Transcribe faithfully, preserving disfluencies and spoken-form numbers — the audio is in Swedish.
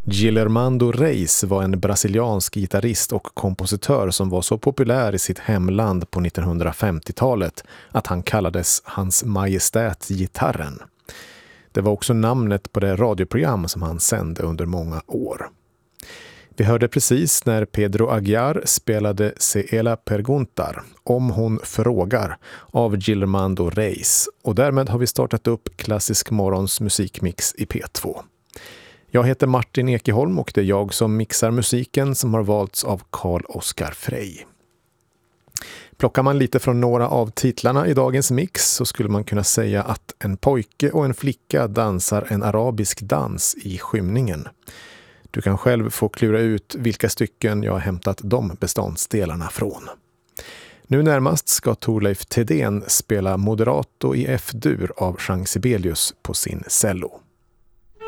Guillermando Reis var en brasiliansk gitarrist och kompositör som var så populär i sitt hemland på nittonhundrafemtiotalet att han kallades Hans Majestät Gitarren. Det var också namnet på det radioprogram som han sände under många år. Vi hörde precis när Pedro Aguiar spelade Se ella perguntar, om hon frågar, av Guillermando Reis. Och därmed har vi startat upp Klassisk morgons musikmix i P två. Jag heter Martin Ekeholm och det är jag som mixar musiken som har valts av Carl Oskar Frey. Plockar man lite från några av titlarna i dagens mix så skulle man kunna säga att en pojke och en flicka dansar en arabisk dans i skymningen. Du kan själv få klura ut vilka stycken jag har hämtat de beståndsdelarna från. Nu närmast ska Thorleif Thedéen spela Moderato i F-dur av Jean Sibelius på sin cello.